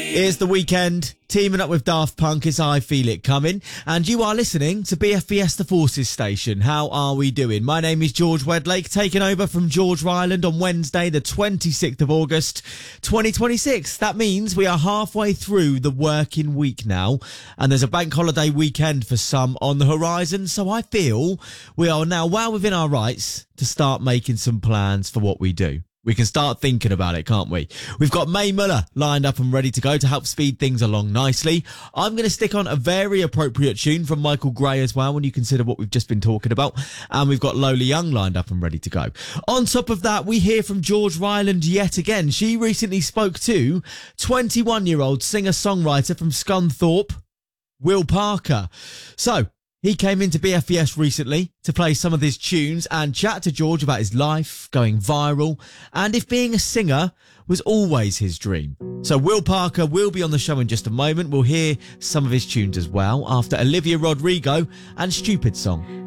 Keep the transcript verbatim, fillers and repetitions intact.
It's the weekend, teaming up with Daft Punk, it's I Feel It Coming, and you are listening to B F B S The Forces Station. How are we doing? My name is George Wedlake, taking over from George Ryland on Wednesday, the twenty-sixth of August, twenty twenty-six. That means we are halfway through the working week now, and there's a bank holiday weekend for some on the horizon, so I feel we are now well within our rights to start making some plans for what we do. We can start thinking about it, can't we? We've got Mae Muller lined up and ready to go to help speed things along nicely. I'm going to stick on a very appropriate tune from Michael Gray as well when you consider what we've just been talking about. And we've got Lola Young lined up and ready to go. On top of that, we hear from George Ryland yet again. She recently spoke to twenty-one-year-old singer-songwriter from Scunthorpe, Will Parker. So, he came into B F B S recently to play some of his tunes and chat to George about his life, going viral, and if being a singer was always his dream. So Will Parker will be on the show in just a moment. We'll hear some of his tunes as well after Olivia Rodrigo and Stupid Song.